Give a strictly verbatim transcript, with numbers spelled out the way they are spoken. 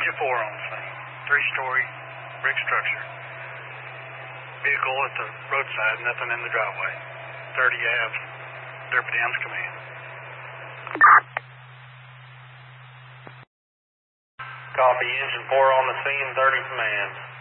Engine four on the scene. Three-story brick structure. Vehicle at the roadside, nothing in the driveway. thirty Ave, Deputy Downs Command. Copy, engine four on the scene, thirty command.